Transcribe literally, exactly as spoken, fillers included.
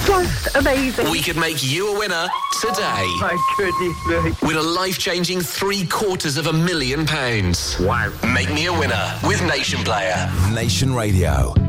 Just amazing. We could make you a winner today. My goodness me. With a life-changing three quarters of a million pounds. Wow. Make me a winner with Nation Player. Nation Radio.